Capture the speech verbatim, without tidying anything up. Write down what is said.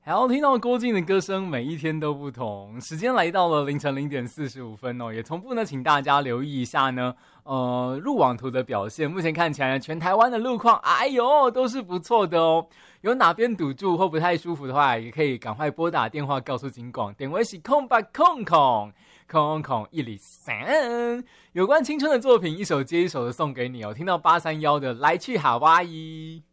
还要听到郭靖的歌声，每一天都不同。时间来到了凌晨零点四十五分哦，也同步呢，请大家留意一下呢，呃，路网图的表现。目前看起来呢，全台湾的路况，哎呦，都是不错的哦。有哪边堵住或不太舒服的话，也可以赶快拨打电话告诉警广，点位是空八空空空空一里三。有关青春的作品，一首接一首的送给你哦。听到八三一的来去夏威夷。